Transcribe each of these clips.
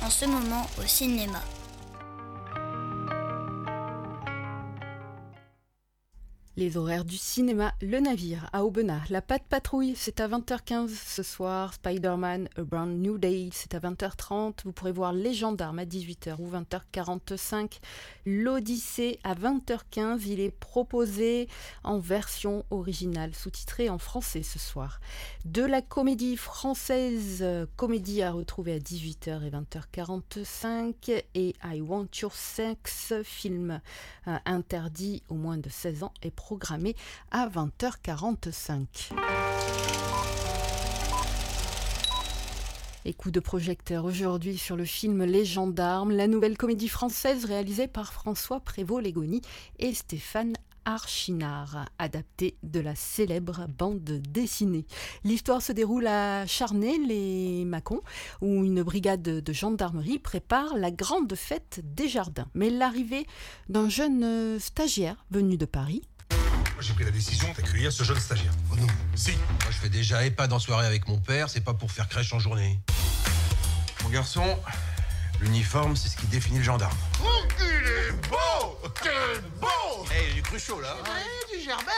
en ce moment au cinéma. Les horaires du cinéma, Le Navire à Aubenas, La Patte Patrouille, c'est à 20h15 ce soir, Spider-Man, A Brand New Day, c'est à 20h30, vous pourrez voir Les Gendarmes à 18h ou 20h45, L'Odyssée à 20h15, il est proposé en version originale, sous-titré en français ce soir. De la comédie française, comédie à retrouver à 18h et 20h45, et I Want Your Sex, film interdit aux moins de 16 ans et programmé à 20h45. Et coup de projecteur aujourd'hui sur le film Les Gendarmes, la nouvelle comédie française réalisée par François Prévost-Légony et Stéphane Archinard, adapté de la célèbre bande dessinée. L'histoire se déroule à Charnay-les-Mâcons, où une brigade de gendarmerie prépare la grande fête des jardins. Mais l'arrivée d'un jeune stagiaire venu de Paris. Moi, j'ai pris la décision d'accueillir ce jeune stagiaire. Oh non. Si. Moi, je fais déjà EHPAD en soirée avec mon père, c'est pas pour faire crèche en journée. Mon garçon, l'uniforme, c'est ce qui définit le gendarme. Oh, il est beau! Quel beau! Hey, du cruchot, là. Ouais, du gerbert.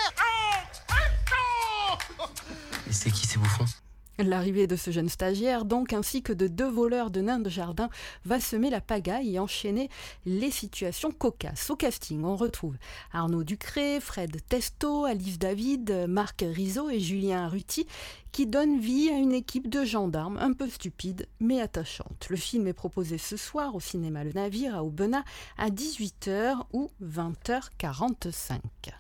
Et c'est qui ces bouffons? L'arrivée de ce jeune stagiaire, donc, ainsi que de 2 voleurs de nains de jardin, va semer la pagaille et enchaîner les situations cocasses. Au casting, on retrouve Arnaud Ducré, Fred Testo, Alice David, Marc Rizzo et Julien Arruti, qui donnent vie à une équipe de gendarmes un peu stupide mais attachante. Le film est proposé ce soir au cinéma Le Navire à Aubenas à 18h ou 20h45.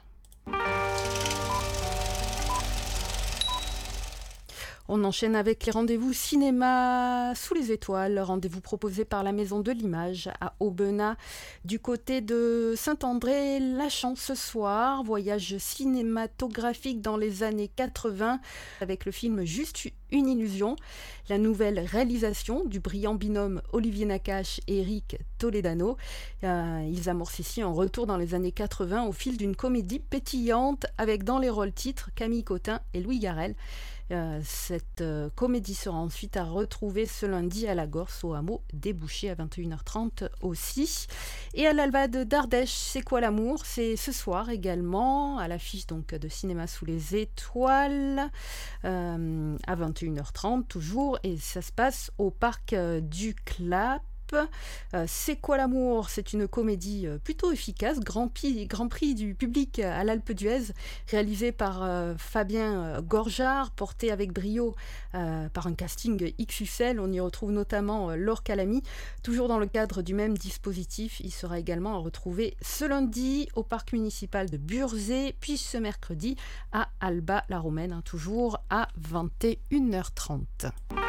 On enchaîne avec les rendez-vous cinéma sous les étoiles, rendez-vous proposé par la Maison de l'Image à Aubenas. Du côté de Saint-André-Lachant ce soir, voyage cinématographique dans les années 80 avec le film Juste une illusion, la nouvelle réalisation du brillant binôme Olivier Nakache et Eric Toledano. Ils amorcent ici un retour dans les années 80 au fil d'une comédie pétillante avec dans les rôles titres Camille Cotin et Louis Garrel. Cette comédie sera ensuite à retrouver ce lundi à la Gorse au hameau Débouché à 21h30 aussi. Et à l'Albade d'Ardèche, c'est quoi l'amour? C'est ce soir également à l'affiche donc de Cinéma sous les étoiles à 21h30 toujours, et ça se passe au parc du Clap. C'est quoi l'amour? C'est une comédie plutôt efficace, grand prix du public à l'Alpe d'Huez, réalisée par Fabien Gorjard, porté avec brio par un casting XXL. On y retrouve notamment Laure Calamy. Toujours dans le cadre du même dispositif, il sera également à retrouver ce lundi au parc municipal de Burzet, puis ce mercredi à Alba-la-Romaine, toujours à 21h30.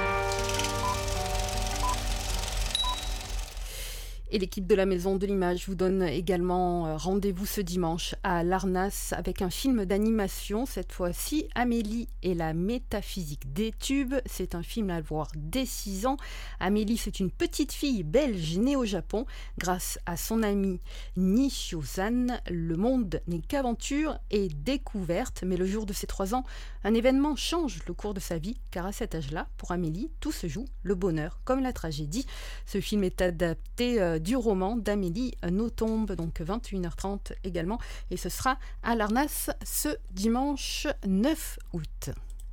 Et l'équipe de la Maison de l'Image vous donne également rendez-vous ce dimanche à Larnas avec un film d'animation, cette fois-ci Amélie et la métaphysique des tubes. C'est un film à voir dès 6 ans. Amélie, c'est une petite fille belge née au Japon. Grâce à son amie Nishio-san, le monde n'est qu'aventure et découverte. Mais le jour de ses 3 ans, un événement change le cours de sa vie, car à cet âge-là, pour Amélie, tout se joue, le bonheur comme la tragédie. Ce film est adapté du roman d'Amélie Nothomb, donc 21h30 également, et ce sera à Larnas ce dimanche 9 août.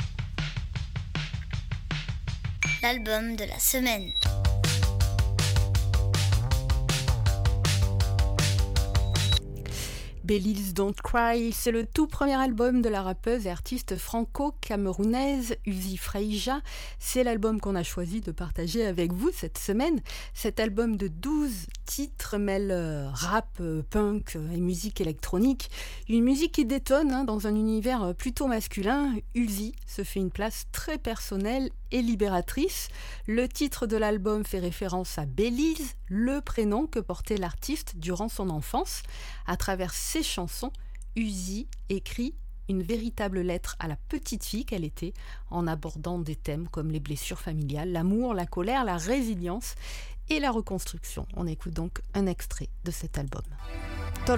L'album de la semaine. Belize Don't Cry, c'est le tout premier album de la rappeuse et artiste franco-camerounaise Uzi Freija. C'est l'album qu'on a choisi de partager avec vous cette semaine. Cet album de 12 titres mêle rap, punk et musique électronique. Une musique qui détonne dans un univers plutôt masculin. Uzi se fait une place très personnelle et libératrice. Le titre de l'album fait référence à Belize, le prénom que portait l'artiste durant son enfance. À travers ses chansons, Uzi écrit une véritable lettre à la petite fille qu'elle était, en abordant des thèmes comme les blessures familiales, l'amour, la colère, la résilience et la reconstruction. On écoute donc un extrait de cet album.